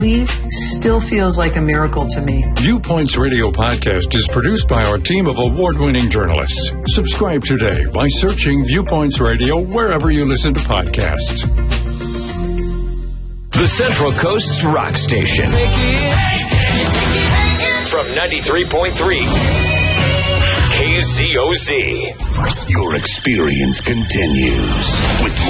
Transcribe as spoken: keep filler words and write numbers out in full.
still feels like a miracle to me. Viewpoints Radio Podcast is produced by our team of award-winning journalists. Subscribe today by searching Viewpoints Radio wherever you listen to podcasts. The Central Coast's rock station. From ninety-three point three K Z O Z. Your experience continues with more.